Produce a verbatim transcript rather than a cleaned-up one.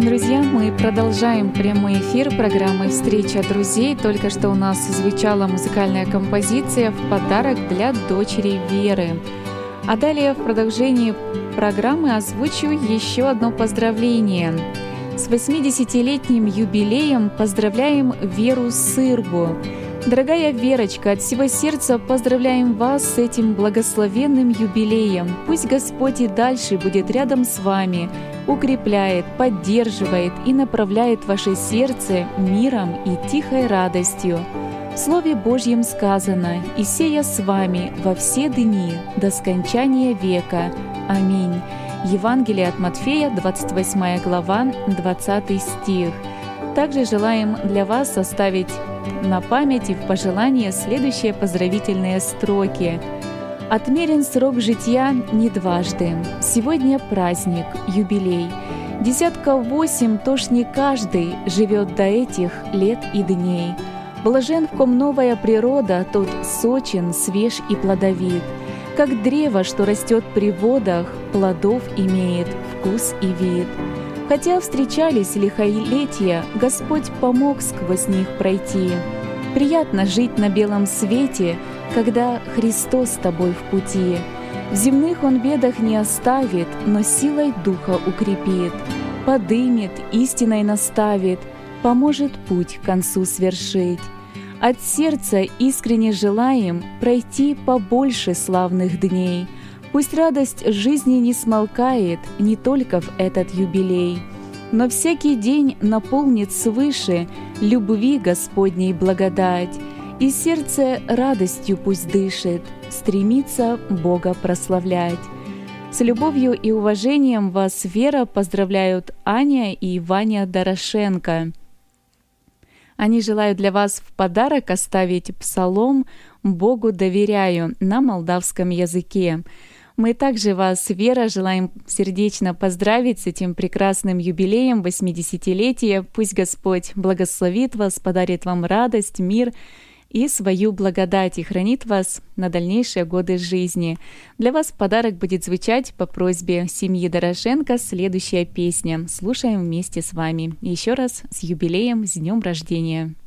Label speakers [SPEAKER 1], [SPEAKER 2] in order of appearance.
[SPEAKER 1] Друзья, мы продолжаем прямой эфир программы «Встреча друзей». Только что у нас звучала музыкальная композиция «В подарок для дочери Веры». А далее в продолжении программы озвучу еще одно поздравление. С восьмидесятилетним юбилеем поздравляем Веру Сырбу. Дорогая Верочка, от всего сердца поздравляем вас с этим благословенным юбилеем. Пусть Господь и дальше будет рядом с вами, укрепляет, поддерживает и направляет ваше сердце миром и тихой радостью. В Слове Божьем сказано: «И сея с вами во все дни до скончания века. Аминь». Евангелие от Матфея, двадцать восьмая глава, двадцатый стих. Также желаем для вас оставить на память и в пожелание следующие поздравительные строки. «Отмерен срок житья не дважды. Сегодня праздник, юбилей. Десятка восемь, то ж не каждый живет до этих лет и дней. Блажен, в ком новая природа, тот сочен, свеж и плодовит. Как древо, что растет при водах, плодов имеет вкус и вид. Хотя встречались лихолетия, Господь помог сквозь них пройти. Приятно жить на белом свете, когда Христос с тобой в пути. В земных Он бедах не оставит, но силой духа укрепит, подымет, истиной наставит, поможет путь к концу свершить. От сердца искренне желаем пройти побольше славных дней. Пусть радость жизни не смолкает не только в этот юбилей, но всякий день наполнит свыше любви Господней благодать, и сердце радостью пусть дышит, стремится Бога прославлять. С любовью и уважением вас, Вера, поздравляют Аня и Ваня Дорошенко. Они желают для вас в подарок оставить псалом «Богу доверяю» на молдавском языке. Мы также вас, Вера, желаем сердечно поздравить с этим прекрасным юбилеем восьмидесятилетия. Пусть Господь благословит вас, подарит вам радость, мир и свою благодать и хранит вас на дальнейшие годы жизни. Для вас в подарок будет звучать по просьбе семьи Дорошенко следующая песня. Слушаем вместе с вами. Еще раз с юбилеем, с днем рождения!